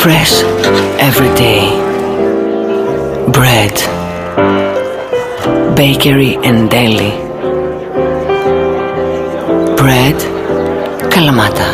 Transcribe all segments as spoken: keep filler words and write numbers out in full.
Fresh every day. Bread, bakery and deli. Bread, Καλαμάτα.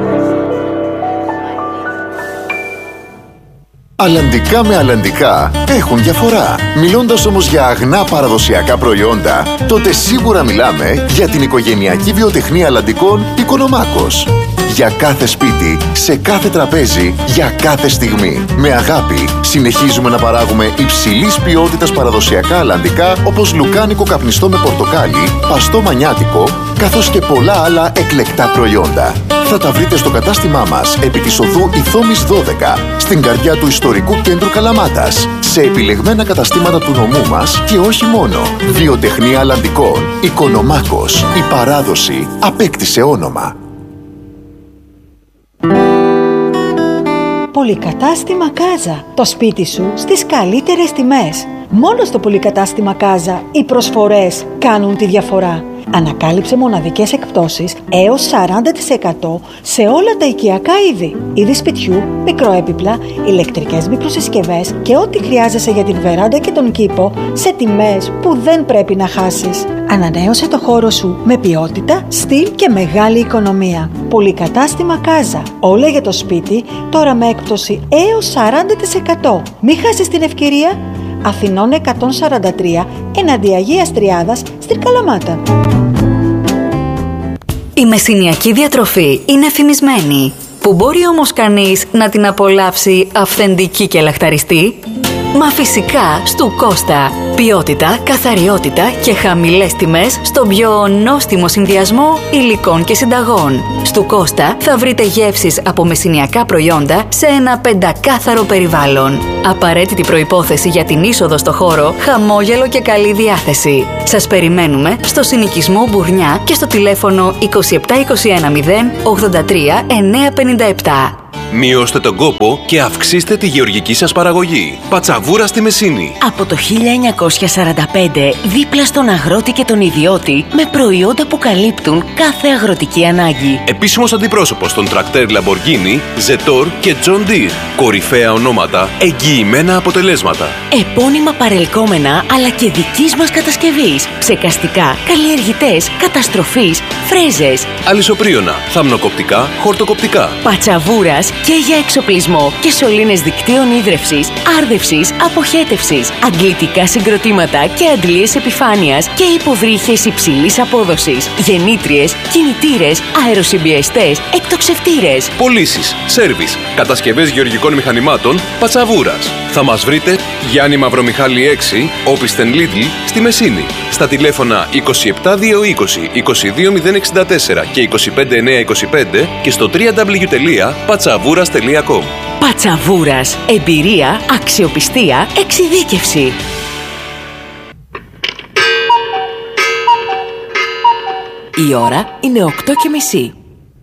Αλλαντικά με αλλαντικά έχουν διαφορά. Μιλώντας όμως για αγνά παραδοσιακά προϊόντα, τότε σίγουρα μιλάμε για την οικογενειακή βιοτεχνία αλλαντικών Οικονομάκος. Για κάθε σπίτι, σε κάθε τραπέζι, για κάθε στιγμή. Με αγάπη συνεχίζουμε να παράγουμε υψηλής ποιότητας παραδοσιακά αλλαντικά όπως λουκάνικο καπνιστό με πορτοκάλι, παστό μανιάτικο, καθώς και πολλά άλλα εκλεκτά προϊόντα. Θα τα βρείτε στο κατάστημά μας επί της οδού Ιθόμης δώδεκα, στην καρδιά του ιστορικού κέντρου Καλαμάτας, σε επιλεγμένα καταστήματα του νομού μας και όχι μόνο. Βιοτεχνία αλλαντικών Οικονομάκος. Η παράδοση απέκτησε όνομα. Πολυκατάστημα Κάζα. Το σπίτι σου στις καλύτερες τιμές. Μόνο στο Πολυκατάστημα Κάζα οι προσφορές κάνουν τη διαφορά. Ανακάλυψε μοναδικές εκπτώσεις έως σαράντα τοις εκατό σε όλα τα οικιακά είδη. Είδη σπιτιού, μικροέπιπλα, ηλεκτρικές μικροσυσκευές και ό,τι χρειάζεσαι για την βεράντα και τον κήπο σε τιμές που δεν πρέπει να χάσεις. Ανανέωσε το χώρο σου με ποιότητα, στυλ και μεγάλη οικονομία. Πολυκατάστημα Κάζα. Όλα για το σπίτι, τώρα με έκπτωση έως σαράντα τοις εκατό. Μην χάσεις την ευκαιρία. Αθηνών εκατόν σαράντα τρία, εναντί Αγίας Τριάδας, στην Καλαμάτα. Η μεσηνιακή διατροφή είναι φημισμένη. Που μπορεί όμως κανείς να την απολαύσει αυθεντική και λαχταριστή? Μα φυσικά στου Κώστα. Ποιότητα, καθαριότητα και χαμηλές τιμές στον πιο νόστιμο συνδυασμό υλικών και συνταγών. Στου Κώστα θα βρείτε γεύσεις από μεσηνιακά προϊόντα σε ένα πεντακάθαρο περιβάλλον. Απαραίτητη προϋπόθεση για την είσοδο στο χώρο, χαμόγελο και καλή διάθεση. Σας περιμένουμε στο συνοικισμό Μπουρνιά και στο τηλέφωνο είκοσι επτά είκοσι ένα μηδέν ογδόντα τρία εννιακόσια πενήντα επτά. Μειώστε τον κόπο και αυξήστε τη γεωργική σας παραγωγή. Πατσαβούρα στη Μεσίνη. Από το χίλια εννιακόσια σαράντα πέντε, δίπλα στον αγρότη και τον ιδιώτη, με προϊόντα που καλύπτουν κάθε αγροτική ανάγκη. Επίσημος αντιπρόσωπος των τρακτέρ Lamborghini, Zetor και John Deere. Κορυφαία ονόματα, εγγυημένα αποτελέσματα. Επώνυμα παρελκόμενα αλλά και δικής μας κατασκευής. Ψεκαστικά, καλλιεργητές, καταστροφής, φρέζες. Αλυσοπρίωνα, θαμνοκοπτικά, χορτοκοπτικά. Πατσαβούρας και για εξοπλισμό και σωλήνες δικτύων ίδρευσης, άρδευσης, αποχέτευσης, αγγλιτικά συγκροτήματα και αντλίες επιφάνειας και υποβρύχες υψηλής απόδοσης, γεννήτριες, κινητήρες, αεροσυμπιεστές, εκτοξευτήρες. Πωλήσεις, σέρβις, κατασκευές γεωργικών μηχανημάτων, Πατσαβούρας. Θα μας βρείτε Γιάννη Μαυρομιχάλη έξι, Όπισθεν Λίτλ, στη Μεσίνη. Στα τηλέφωνα είκοσι επτά διακόσια είκοσι, είκοσι δύο μηδέν εξήντα τέσσερα και είκοσι πέντε εννιακόσια είκοσι πέντε και στο double-u double-u double-u τελεία πατσαβούρας τελεία com. Πατσαβούρας. Εμπειρία, αξιοπιστία, εξειδίκευση. Η ώρα είναι οκτώ και μισή.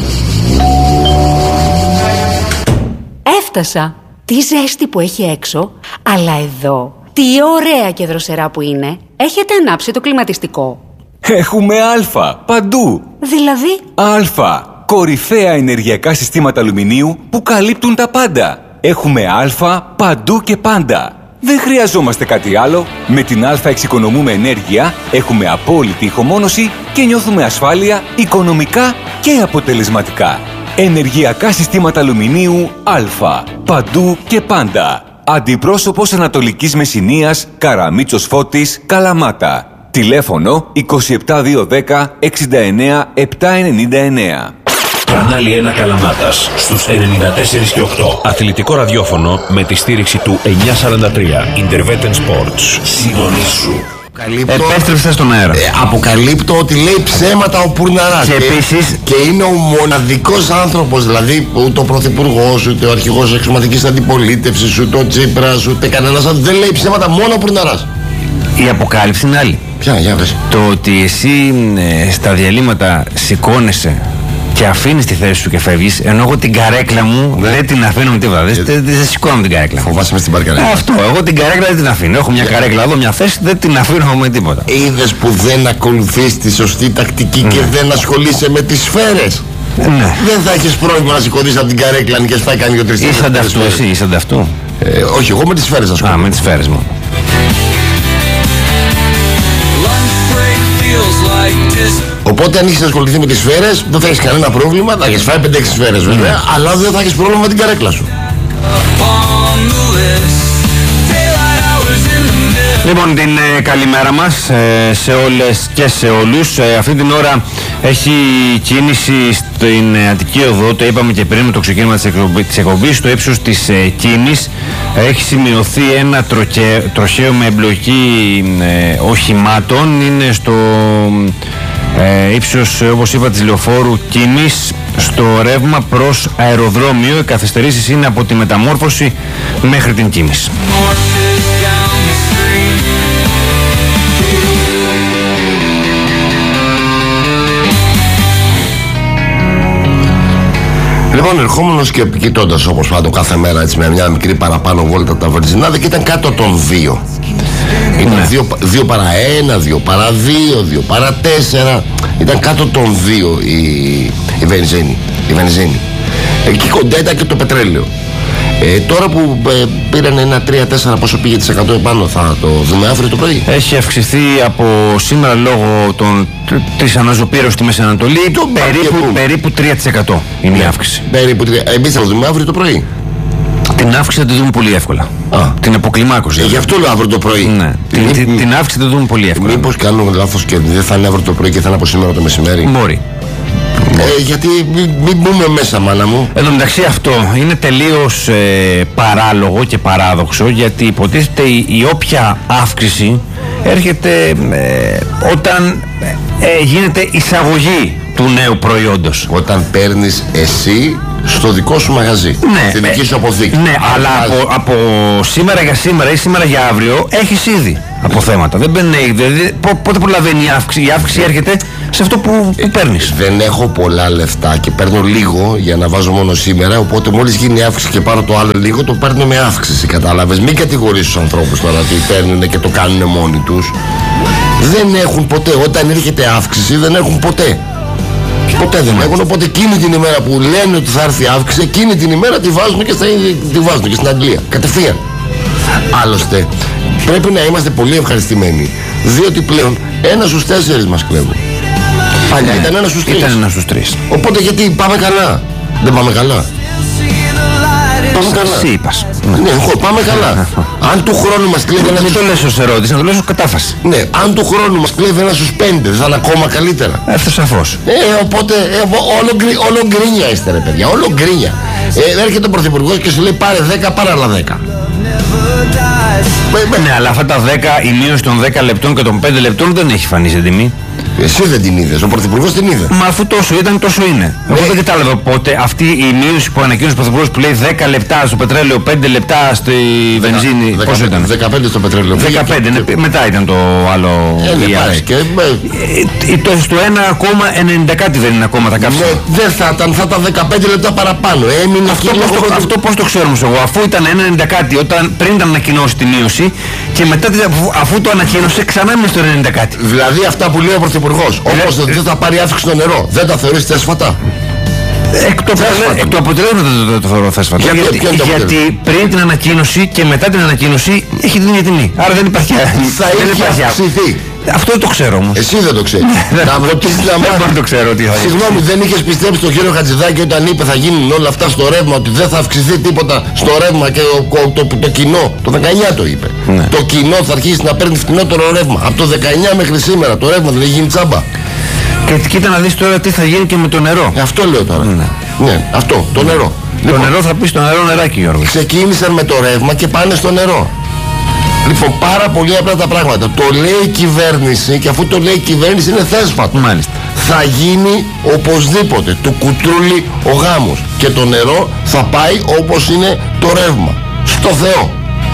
Έφτασα. Τι ζέστη που έχει έξω, αλλά εδώ τι ωραία και δροσερά που είναι. Έχετε ανάψει το κλιματιστικό? Έχουμε Α παντού. Δηλαδή? Α. Κορυφαία ενεργειακά συστήματα αλουμινίου που καλύπτουν τα πάντα. Έχουμε Α παντού και πάντα. Δεν χρειαζόμαστε κάτι άλλο. Με την Α εξοικονομούμε ενέργεια, έχουμε απόλυτη ηχομόνωση και νιώθουμε ασφάλεια οικονομικά και αποτελεσματικά. Ενεργειακά συστήματα αλουμινίου Α. Παντού και πάντα. Αντιπρόσωπος Ανατολικής Μεσσηνίας, Καραμίτσος Φώτης, Καλαμάτα. Τηλέφωνο είκοσι επτά διακόσια δέκα εξήντα εννέα επτακόσια ενενήντα εννέα. Κανάλι ένα Καλαμάτας στους ενενήντα τέσσερα και οκτώ. Αθλητικό ραδιόφωνο με τη στήριξη του εννιακόσια σαράντα τρία. Intervetten Sports. Συντονίσου. Επέστρεψε στον αέρα. Ε, αποκαλύπτω ότι λέει ψέματα ο Πουρναράς. Και επίσης. Και είναι ο μοναδικός άνθρωπος, δηλαδή ούτε ο πρωθυπουργός, ούτε ο αρχηγός της εξωματικής αντιπολίτευσης, ούτε ο Τσίπρας, ούτε κανένας άλλος. Δεν λέει ψέματα, μόνο ο Πουρναράς. Η αποκάλυψη είναι άλλη. Ποια, για πες. Το ότι εσύ ε, στα διαλύματα σηκώνεσαι και αφήνεις τη θέση σου και φεύγεις, ενώ εγώ την καρέκλα μου δεν την αφήνω με τίποτα. Δεν, δεν, δεν σηκώνω την καρέκλα. Φοβάσαι με στην παρκαρέκλα. Αυτό, εγώ την καρέκλα δεν την αφήνω. Έχω μια yeah. καρέκλα εδώ, μια θέση, δεν την αφήνω με τίποτα. Είδες που δεν ακολουθείς τη σωστή τακτική mm. και δεν ασχολείσαι με τις σφαίρες. Ναι. Δεν θα έχεις πρόβλημα να σηκωθείς από την καρέκλα και θα κάνει δύο τρεις. Είσαι ανταυτού εσύ, είσαι ανταυτού. Ε, όχι, εγώ με τις σφαίρες ασχολούμαι. Α, με τις σφαίρες μου. Οπότε αν έχεις ασχοληθεί με τις σφαίρες δεν θα έχεις κανένα πρόβλημα. Θα έχεις φάει πέντε έξι σφαίρες βέβαια, mm. αλλά δεν θα έχεις πρόβλημα με την καρέκλα σου. Λοιπόν, την ε, καλημέρα μας ε, σε όλες και σε όλους. Ε, αυτή την ώρα έχει κίνηση στην ε, Αττική Οδό, το είπαμε και πριν με το ξεκίνημα της, εκπομπή, της εκπομπής, στο ύψος της ε, Κίνης. Έχει σημειωθεί ένα τροχέ, τροχαίο με εμπλοκή ε, οχημάτων. Είναι στο ε, ύψος, όπως είπα, της Λεωφόρου Κίνης, στο ρεύμα προς αεροδρόμιο. Οι καθυστερήσεις είναι από τη Μεταμόρφωση μέχρι την Κίνηση. Λοιπόν, ερχόμενος και κοιτώντας όπως πάντο κάθε μέρα έτσι, με μια μικρή παραπάνω βόλτα τα βενζινάδια, και ήταν κάτω των δύο. Ήταν ναι. δύο, δύο παρά ένα, δύο παρά δύο, δύο παρά τέσσερα. Ήταν κάτω των δύο η, η βενζίνη. Η βενζίνη. Εκεί κοντά ήταν και το πετρέλαιο. Ε, τώρα που ε, πήραν ένα τρία τέσσερα, πόσο πήγε τις εκατό επάνω, θα το δούμε αύριο το πρωί. Έχει αυξηθεί από σήμερα λόγω των, της αναζωπήρωσης στη Μέση Ανατολή περίπου, περίπου τρία τοις εκατό είναι η αύξηση. Περίπου τρία. Εμείς θα το δούμε αύριο το πρωί. Την αύξηση θα τη δούμε πολύ εύκολα. Α. Την αποκλιμάκωση. Ε, γι' αυτό λέω αύριο το πρωί. Ναι. Την, Μη, την, την αύξηση θα τη δούμε πολύ εύκολα. Μήπως κάνουμε λάθος και δεν θα είναι αύριο το πρωί και θα είναι από σήμερα το μεσημέρι. Μπορεί. Ε, γιατί μην μη μπούμε μέσα, μάνα μου. Εν τω μεταξύ αυτό είναι τελείως ε, παράλογο και παράδοξο, γιατί υποτίθεται η, η όποια αύξηση έρχεται ε, όταν ε, γίνεται εισαγωγή του νέου προϊόντος. Όταν παίρνεις εσύ στο δικό σου μαγαζί, ναι, στη δική σου αποθήκη. Ναι, αλλά από, από σήμερα για σήμερα ή σήμερα για αύριο έχεις ήδη αποθέματα. Δεν μπαίνει, δηλαδή, πότε προλαβαίνει η αύξηση. Η αύξηση έρχεται σε αυτό που, που παίρνεις. Δεν έχω πολλά λεφτά και παίρνω λίγο για να βάζω μόνο σήμερα. Οπότε μόλις γίνει η αύξηση και πάρω το άλλο λίγο, το παίρνω με αύξηση. Κατάλαβες. Μην κατηγορείς τους ανθρώπους τώρα ότι παίρνουν και το κάνουν μόνοι τους. Δεν έχουν ποτέ. Όταν έρχεται αύξηση, δεν έχουν ποτέ. Ποτέ δεν έχουν. Οπότε εκείνη την ημέρα που λένε ότι θα έρθει αύξηση, εκείνη την ημέρα τη βάζουν και, στα, τη βάζουν και στην Αγγλία. Κατευθείαν. Άλλωστε, πρέπει να είμαστε πολύ ευχαριστημένοι. Διότι πλέον ένα στους τέσσερις μας κλέβουν. Παλιά ναι, ήταν ένα στους τρεις. Ήταν ένα στους τρεις. Οπότε γιατί πάμε καλά. Δεν πάμε καλά. Πάμε καλά. Εσύ είπας. Ναι, εγώ πάμε καλά. Αν του χρόνου μας κλέβει ένα. Δεν το λες ως ερώτηση, να το λες ως κατάφαση. Ναι, αν του χρόνου μας κλέβει ένα στους πέντε, θα είναι ακόμα καλύτερα. Αυτό σαφώς. Ε, οπότε ε, όλο, όλο γκρίνια είστε ρε παιδιά, όλο γκρίνια. Ε, έρχεται ο Πρωθυπουργός και σου λέει πάρε δέκα, πάρε άλλα δέκα. Ναι, αλλά αυτά τα δέκα, η μείωση των δέκα λεπτών και των πέντε λεπτών δεν έχει φανεί σε τιμή. Εσύ δεν την είδες, ο Πρωθυπουργός την είδε. Μα αφού τόσο ήταν, τόσο είναι. Εγώ δεν κατάλαβα πότε αυτή η μείωση που ανακοίνωσε ο Πρωθυπουργός που λέει δέκα λεπτά στο πετρέλαιο, πέντε λεπτά στη βενζίνη. Πόσο ήταν? δεκαπέντε στο πετρέλαιο. δεκαπέντε, ναι, μετά ήταν το άλλο. Ε, ναι, και, ε, το, στο ένα κόμμα ενενήντα κάτι δεν είναι ακόμα τα καύσιμα. Ναι, δεν θα ήταν, θα ήταν δεκαπέντε λεπτά παραπάνω. Έμεινε αυτό, πώς το, αυτό πώς το ξέρουμε εγώ, αφού ήταν ένα ενενήντα κάτι όταν, πριν ήταν ανακοινώσει τη μείωση και μετά αφού το ανακοίνωσε ξανά έμεινε στο ενενήντα κάτι. Δηλαδή αυτά που λέει ο Πρωθυπουργός. Όπως ε, δεν θα πάρει αύξηση στο νερό. Δεν τα θεωρείς θέσφατα. Εκ του αποτελέσματος δεν το θεωρώ θέσφατα. Γιατί, γιατί, γιατί, γιατί πριν την ανακοίνωση και μετά την ανακοίνωση έχει την ίδια τιμή. Άρα δεν υπάρχει. Θα έχει αυξηθεί. Αυτό δεν το ξέρω όμως. Εσύ δεν το ξέρεις. Να ρωτήσεις να μάθεις. Δεν το ξέρω τι θα γίνει. Συγγνώμη, δεν είχες πιστέψει τον κύριο Χατζηδάκη όταν είπε θα γίνουν όλα αυτά στο ρεύμα, ότι δεν θα αυξηθεί τίποτα στο ρεύμα και το, το, το, το κοινό. Το δεκαεννιά το είπε. Ναι. Το κοινό θα αρχίσει να παίρνει φθηνότερο ρεύμα. Από το δεκαεννιά μέχρι σήμερα το ρεύμα δεν έχει γίνει τσάμπα. Και κοίτα να δεις τώρα τι θα γίνει και με το νερό. Ε, αυτό λέω τώρα. Ναι, ναι αυτό, το νερό. Το λοιπόν, νερό θα πει στο νερό νεράκι, Γιώργο. Ξεκίνησαν με το ρεύμα και πάνε στο νερό. Λοιπόν, πάρα πολύ απλά τα πράγματα. Το λέει η κυβέρνηση και αφού το λέει η κυβέρνηση είναι θέσφατο. Μάλιστα. Θα γίνει οπωσδήποτε του κουτρούλι ο γάμος. Και το νερό θα πάει όπως είναι το ρεύμα. Στο Θεό.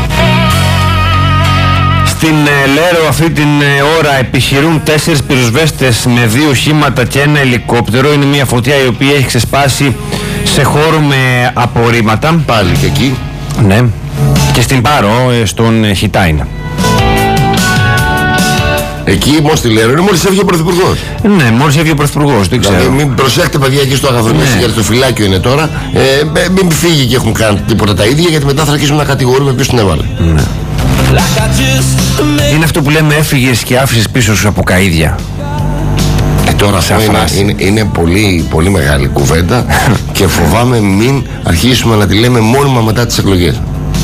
Στην Λέρο αυτή την ώρα επιχειρούν τέσσερις πυροσβέστες με δύο οχήματα και ένα ελικόπτερο. Είναι μια φωτιά η οποία έχει ξεσπάσει σε χώρο με απορρίμματα. Πάλι και εκεί. Ναι. Και στην Πάρο, στον Χιτάινα. Εκεί μόλις τη λένε, μόλις έφυγε ο Πρωθυπουργός. Ναι, μόλις έφυγε ο Πρωθυπουργός, δεν ξέρω. Δηλαδή, μην προσέχετε, παιδιά, εκεί στο Αγαθονήσι, γιατί το φυλάκιο είναι τώρα. Ε, μην φύγει και έχουν κάνει τίποτα τα ίδια, γιατί μετά θα αρχίσουμε να κατηγορούμε ποιος την έβαλε. Ναι. Είναι αυτό που λέμε, έφυγες και άφησες πίσω σου από καΐδια. Ε, τώρα αυτό είναι, είναι, είναι πολύ, πολύ μεγάλη κουβέντα και φοβάμαι μην αρχίσουμε να τη λέμε μόνιμα μετά τις εκλογές.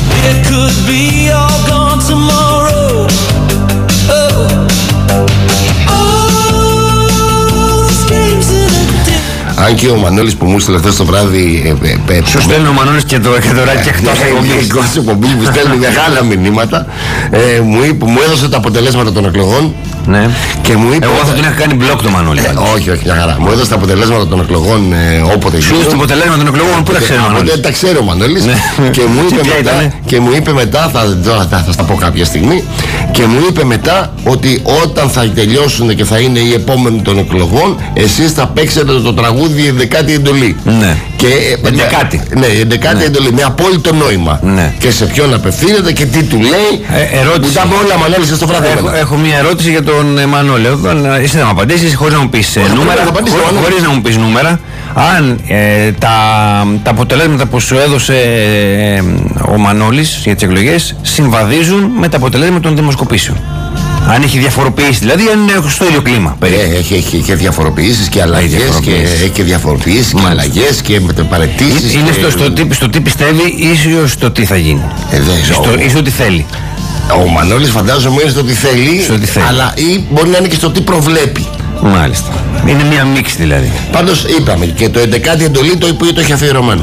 Αν και ο Μανώλης που μου στείλε χθες το βράδυ. Ε, ε, Σου στέλνει ο Μανώλης και το ράκι εκτός εκπομπής. Μου στέλνει μεγάλα μηνύματα. Ε, μου, είπε, μου έδωσε τα αποτελέσματα των εκλογών. Ναι. Και μου είπε, εγώ θα τον είχα κάνει μπλοκ το Μανώλη. Ε, όχι, όχι, μια χαρά. Μου έδωσε τα αποτελέσματα των εκλογών ε, όποτε. Σου έδωσε τα αποτελέσματα των εκλογών, πού τα ξέρει ο Μανώλης. Δεν τα ξέρει ο Μανώλης. Και μου είπε μετά, και μου είπε μετά θα, θα, θα στα πω κάποια στιγμή, και μου είπε μετά ότι όταν θα τελειώσουν και θα είναι οι επόμενοι των εκλογών, εσείς θα παίξετε το τραγούδι «Ενδεκάτη εντολή». Ναι. Και, ενδεκάτη. Ναι, ενδεκάτη ναι. εντολή, με απόλυτο νόημα. Ναι. Και σε ποιον απευθύνεται και τι του λέει. Ε, ερώτηση. Που τα όλα Μανώλης στο βράδυ. Έχω, έχω μια ερώτηση για τον ε, Μανώλη. Εσύ θα μου απαντήσεις χωρίς να μου πεις ε, νούμερα. Χωρί, χωρίς να μου πεις νούμερα. Αν ε, τα, τα αποτελέσματα που σου έδωσε ε, ο Μανώλης για τις εκλογές συμβαδίζουν με τα αποτελέσματα των δημοσκοπήσεων. Αν έχει διαφοροποιήσει, δηλαδή αν είναι στο ίδιο κλίμα. Ε, έχει, έχει και διαφοροποιήσεις και αλλαγές και έχει και διαφοροποιήσεις και αλλαγές και παραιτήσεις. Είναι και... στο, στο, τι, στο τι πιστεύει ή στο τι θα γίνει. Ε, δε, στο, ο... ή στο τι θέλει. Ο Μανώλης φαντάζομαι είναι στο τι θέλει, στο τι θέλει. Αλλά ή μπορεί να είναι και στο τι προβλέπει. Μάλιστα. Είναι μία μίξη δηλαδή. Πάντως είπαμε και το ενδεκάτη εντολή το είπε το έχει αφιερωμένο.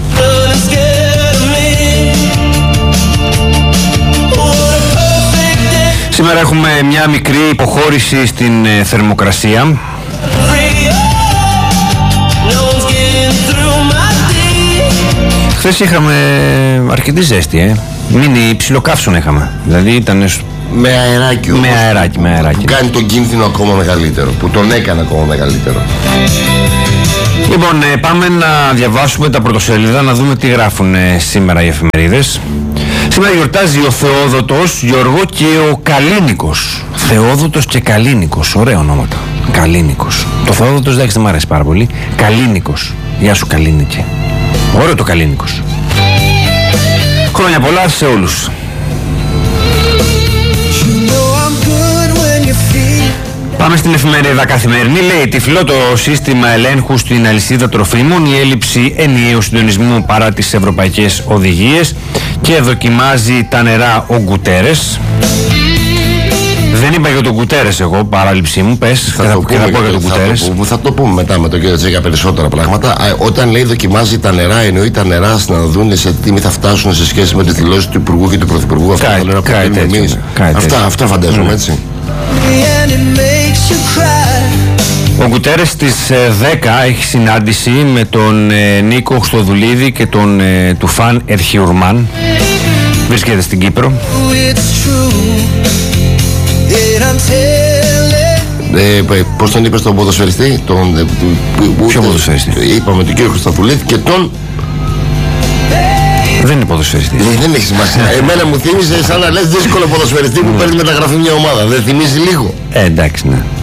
Σήμερα έχουμε μια μικρή υποχώρηση στην ε, θερμοκρασία. Χθες είχαμε αρκετή ζέστη, ε. Μίνι ψιλοκαύσωνα είχαμε. Δηλαδή ήταν με αεράκι, με αεράκι, με αεράκι. Που κάνει τον κίνδυνο ακόμα μεγαλύτερο, που τον έκανε ακόμα μεγαλύτερο. Λοιπόν, ε, πάμε να διαβάσουμε τα πρωτοσέλιδα, να δούμε τι γράφουν ε, σήμερα οι εφημερίδες. Σήμερα γιορτάζει ο Θεόδωτος, Γιώργο, και ο Καλίνικος. Θεόδωτος και Καλίνικος, ωραία ονόματα. Καλίνικος. Το Θεόδωτος εντάξει δεν μου αρέσει πάρα πολύ. Καλίνικος. Γεια σου Καλίνικε. Ωραίο το Καλίνικος. Χρόνια πολλά σε όλους. Πάμε στην εφημερίδα Καθημερινή. Λέει τυφλό το σύστημα ελέγχου στην αλυσίδα τροφίμων, η έλλειψη ενιαίου συντονισμού παρά τις ευρωπαϊκές οδηγίες, και δοκιμάζει τα νερά ο Γκουτέρες. Δεν είπα για τον Γκουτέρες εγώ, παράληψή μου, πες, θα, θα, το, πω, πούμε, θα πω για τον Γκουτέρες. Θα, θα το πούμε μετά με τον κύριο Τσέκα περισσότερα πράγματα. Α, όταν λέει δοκιμάζει τα νερά, εννοεί τα νερά να δουν σε τι τιμή θα φτάσουν σε σχέση με τη δηλώση του Υπουργού και του Πρωθυπουργού. Αυτά τα νερά που θέλουμε εμείς. Αυτά, αυτά φαντάζομαι, mm. έτσι. Ο Γκουτέρες στις δέκα έχει συνάντηση με τον ε, Νίκο Χρυστοδουλίδη και τον ε, Τουφάν Ερχιουρμάν. Βρίσκεται στην Κύπρο. Ε, πώς τον είπες τον ποδοσφαιριστή, τον, ε, που, ποιο ποδοσφαιριστή? Είπαμε τον κύριο Χρυστοδουλίδη και τον... Δεν είναι ποδοσφαιριστής. Ε, δεν έχει σημασία. Εμένα μου θύμισε σαν να λες δύσκολο ποδοσφαιριστή που παίρνει μεταγραφή μια ομάδα. Δεν θυμίζει λίγο? Ε, εντάξει, ναι.